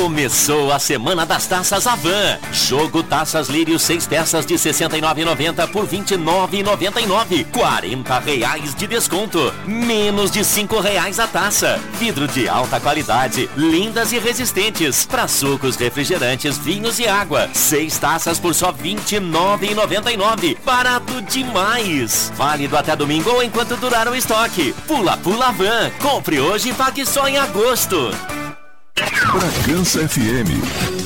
Começou a Semana das Taças Avan. Jogo Taças Lírio 6 peças de R$ 69,90 por R$ 29,99. R$ 40 de desconto. Menos de R$ 5 a taça. Vidro de alta qualidade, lindas e resistentes. Para sucos, refrigerantes, vinhos e água. 6 taças por só R$ 29,99. Barato demais. Válido até domingo ou enquanto durar o estoque. Pula Avan. Compre hoje e pague só em agosto. Bragança FM